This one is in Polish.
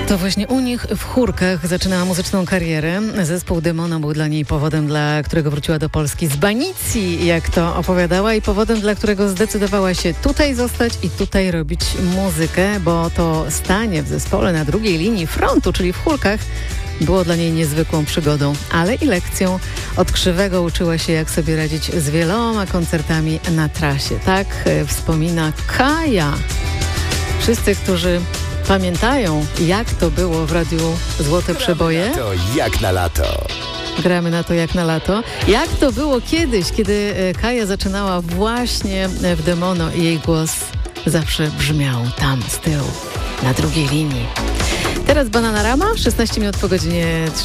To właśnie u nich w Chórkach zaczynała muzyczną karierę. Zespół Demono był dla niej powodem, dla którego wróciła do Polski z banicji, jak to opowiadała, i powodem, dla którego zdecydowała się tutaj zostać i tutaj robić muzykę, bo to stanie w zespole na drugiej linii frontu, czyli w Chórkach, było dla niej niezwykłą przygodą, ale i lekcją. Od krzywego uczyła się, jak sobie radzić z wieloma koncertami na trasie. Tak wspomina Kaja. Wszyscy, którzy pamiętają, jak to było w Radiu Złote Przeboje. To jak na lato. Gramy na to jak na lato. Jak to było kiedyś, kiedy Kaja zaczynała właśnie w Demono i jej głos zawsze brzmiał tam z tyłu, na drugiej linii. Teraz Bananarama, 16 minut po godzinie 3.